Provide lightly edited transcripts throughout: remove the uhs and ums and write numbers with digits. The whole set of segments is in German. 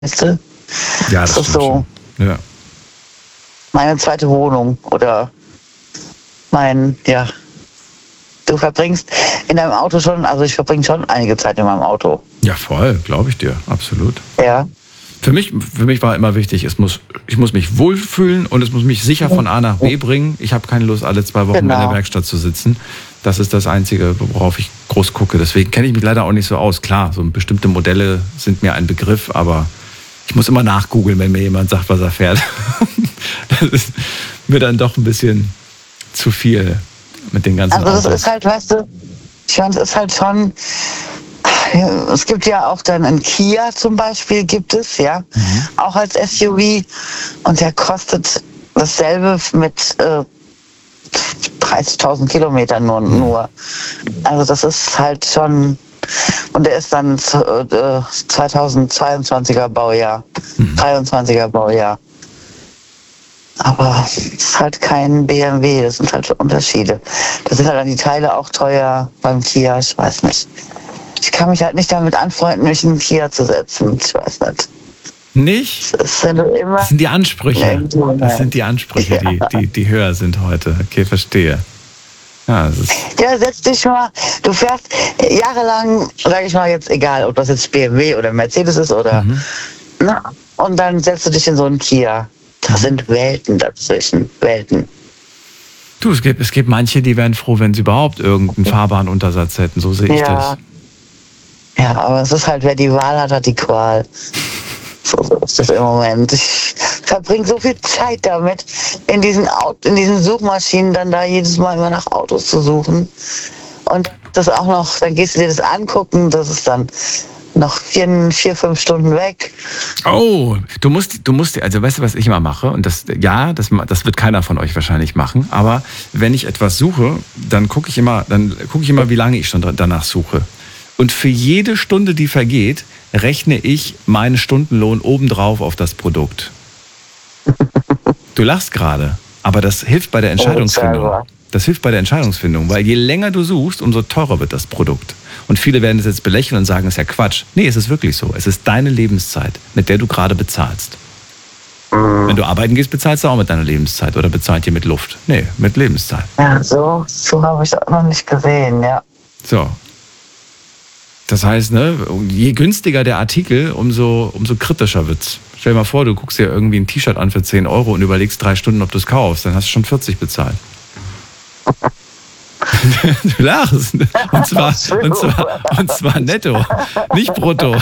Weißt du? Ja, das ist so schon. Ja. meine zweite Wohnung oder du verbringst in deinem Auto schon, also ich verbringe schon einige Zeit in meinem Auto. Ja, voll, glaube ich dir, absolut. Ja. Für mich war immer wichtig, ich muss mich wohlfühlen und es muss mich sicher von A nach B bringen. Ich habe keine Lust, alle 2 Wochen in der Werkstatt zu sitzen. Das ist das Einzige, worauf ich groß gucke. Deswegen kenne ich mich leider auch nicht so aus. Klar, so bestimmte Modelle sind mir ein Begriff, aber ich muss immer nachgoogeln, wenn mir jemand sagt, was er fährt. Das ist mir dann doch ein bisschen zu viel mit den ganzen Autos. Also das ist halt, weißt du, ich meine, es ist halt schon, es gibt ja auch dann einen Kia zum Beispiel, gibt es, ja, auch als SUV und der kostet dasselbe mit 30.000 Kilometern nur. Also das ist halt schon, und der ist dann 2022er Baujahr, 23er Baujahr. Aber es ist halt kein BMW, das sind halt Unterschiede. Da sind halt dann die Teile auch teuer beim Kia, ich weiß nicht. Ich kann mich halt nicht damit anfreunden, mich in den Kia zu setzen, ich weiß nicht. Nicht? Das sind die Ansprüche. Das sind die Ansprüche, die höher sind heute. Okay, verstehe. Ja, setz dich mal, du fährst jahrelang, sag ich mal jetzt, egal, ob das jetzt BMW oder Mercedes ist oder, und dann setzt du dich in so einen Kia. Das sind Welten dazwischen, Welten. Du, es gibt manche, die wären froh, wenn sie überhaupt irgendeinen Fahrbahnuntersatz hätten, so sehe ich das. Ja, aber es ist halt, wer die Wahl hat, hat die Qual. So ist das im Moment. Ich verbringe so viel Zeit damit, in diesen Suchmaschinen dann da jedes Mal immer nach Autos zu suchen. Und das auch noch, dann gehst du dir das angucken, das ist dann noch 4-5 Stunden weg. Oh, du musst, also weißt du, was ich immer mache? Und das wird keiner von euch wahrscheinlich machen. Aber wenn ich etwas suche, dann gucke ich immer, wie lange ich schon danach suche. Und für jede Stunde, die vergeht, rechne ich meinen Stundenlohn obendrauf auf das Produkt. Du lachst gerade, aber das hilft bei der Entscheidungsfindung. Das hilft bei der Entscheidungsfindung, weil je länger du suchst, umso teurer wird das Produkt. Und viele werden es jetzt belächeln und sagen, es ist ja Quatsch. Nee, es ist wirklich so. Es ist deine Lebenszeit, mit der du gerade bezahlst. Wenn du arbeiten gehst, bezahlst du auch mit deiner Lebenszeit oder bezahlt ihr mit Luft? Nee, mit Lebenszeit. Ja, so habe ich das noch nicht gesehen, ja. So. Das heißt, je günstiger der Artikel, umso kritischer wird's. Stell dir mal vor, du guckst dir irgendwie ein T-Shirt an für 10 Euro und überlegst 3 Stunden, ob du es kaufst. Dann hast du schon 40 bezahlt. Du lachst. Und zwar netto, nicht brutto.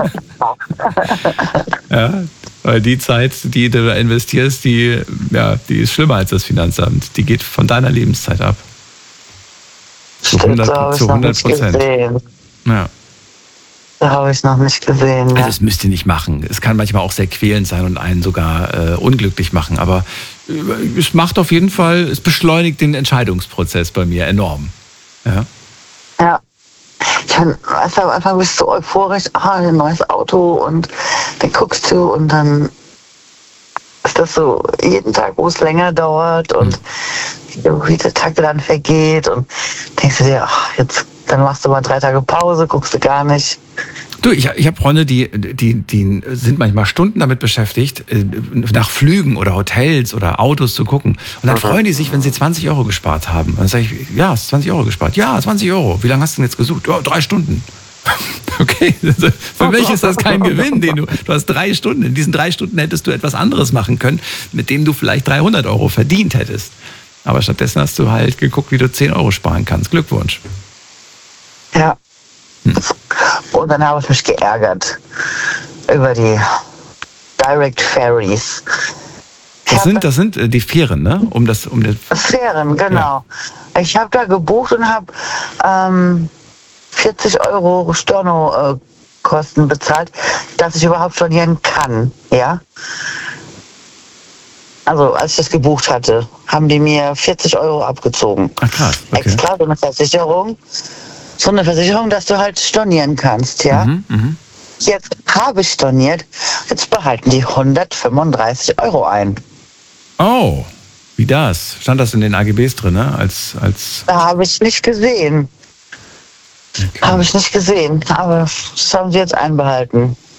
Ja, weil die Zeit, die du da investierst, die ist schlimmer als das Finanzamt. Die geht von deiner Lebenszeit ab. Zu 100%. Ja. Da habe ich noch nicht gesehen. Ja. Also das müsst ihr nicht machen. Es kann manchmal auch sehr quälend sein und einen sogar unglücklich machen. Aber es macht auf jeden Fall, es beschleunigt den Entscheidungsprozess bei mir enorm. Ja. Ja. Am Anfang bist du euphorisch, ein neues Auto und dann guckst du und dann ist das so jeden Tag, wo es länger dauert und wie der Tag dann vergeht und denkst du dir, dann machst du mal 3 Tage Pause, guckst du gar nicht. Du, ich habe Freunde, die sind manchmal Stunden damit beschäftigt, nach Flügen oder Hotels oder Autos zu gucken. Und dann freuen die sich, wenn sie 20 Euro gespart haben. Und dann sage ich, ja, hast 20 Euro gespart. Ja, 20 Euro. Wie lange hast du denn jetzt gesucht? Ja, 3 Stunden. Okay, für mich ist das kein Gewinn, du hast 3 Stunden. In diesen 3 Stunden hättest du etwas anderes machen können, mit dem du vielleicht 300 Euro verdient hättest. Aber stattdessen hast du halt geguckt, wie du 10 Euro sparen kannst. Glückwunsch. Ja. Und dann habe ich mich geärgert über die Direct Ferries. Das sind die Fähren, ne? Fähren, genau. Ja. Ich habe da gebucht und habe 40 Euro Stornokosten bezahlt, dass ich überhaupt stornieren kann, ja. Also als ich das gebucht hatte, haben die mir 40 Euro abgezogen. Ach krass, okay. Extra so eine Versicherung. So eine Versicherung, dass du halt stornieren kannst, ja. Jetzt habe ich storniert, jetzt behalten die 135 Euro ein. Oh, wie das? Stand das in den AGBs drin, ne? Als Da habe ich nicht gesehen. Okay. Habe ich nicht gesehen, aber das haben sie jetzt einbehalten.